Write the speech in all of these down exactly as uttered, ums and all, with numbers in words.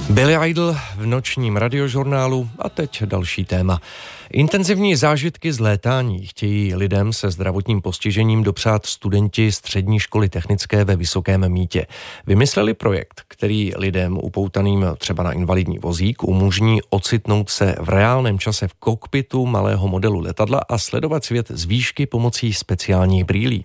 Billy Idol v nočním radiožurnálu a teď další téma. Intenzivní zážitky z létání chtějí lidem se zdravotním postižením dopřát studenti střední školy technické ve Vysokém Mýtě. Vymysleli projekt, který lidem upoutaným třeba na invalidní vozík umožní ocitnout se v reálném čase v kokpitu malého modelu letadla a sledovat svět z výšky pomocí speciálních brýlí.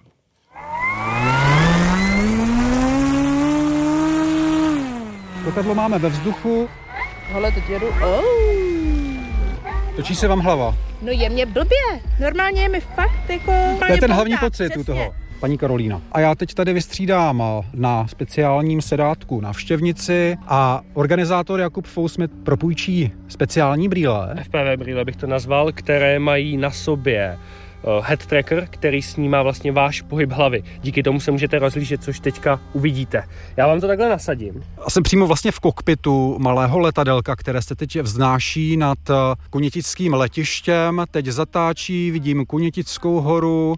Letadlo máme ve vzduchu. Hele, teď jedu. Oh. Točí se vám hlava? No je mě blbě. Normálně je mi fakt jako... To je ten hlavní pocit přesně. u toho. Paní Karolína. A já teď tady vystřídám na speciálním sedátku návštěvnici a organizátor Jakub Fous mi propůjčí speciální brýle. F P V brýle bych to nazval, které mají na sobě head tracker, který snímá vlastně váš pohyb hlavy. Díky tomu se můžete rozlížet, což teďka uvidíte. Já vám to takhle nasadím. A jsem přímo vlastně v kokpitu malého letadelka, které se teď vznáší nad Konětickým letištěm. Teď zatáčí, vidím Konětickou horu.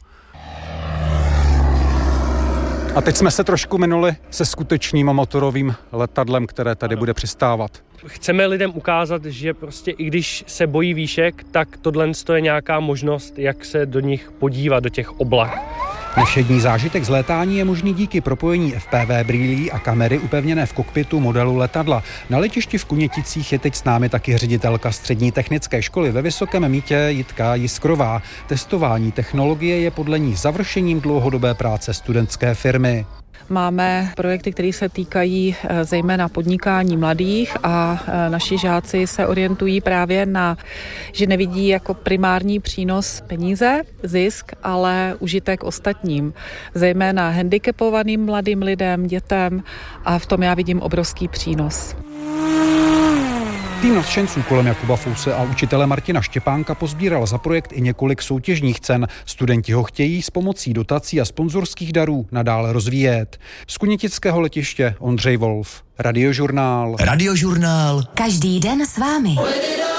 A teď jsme se trošku minuli se skutečným motorovým letadlem, které tady ano. bude přistávat. Chceme lidem ukázat, že prostě i když se bojí výšek, tak tohle je nějaká možnost, jak se do nich podívat, do těch oblak. Nevšední zážitek z létání je možný díky propojení F P V brýlí a kamery upevněné v kokpitu modelu letadla. Na letišti v Kuněticích je teď s námi taky ředitelka střední technické školy ve Vysokém Mýtě Jitka Jiskrová. Testování technologie je podle ní završením dlouhodobé práce studentské firmy. Máme projekty, které se týkají zejména podnikání mladých a naši žáci se orientují právě na, že nevidí jako primární přínos peníze, zisk, ale užitek ostatním, zejména handicapovaným mladým lidem, dětem a v tom já vidím obrovský přínos. Tým nadšenců kolem Jakuba Fouse a učitele Martina Štěpánka pozbíral za projekt i několik soutěžních cen. Studenti ho chtějí s pomocí dotací a sponzorských darů nadále rozvíjet. Z Kunětického letiště Ondřej Wolf, Radiožurnál. Radiožurnál. Každý den s vámi.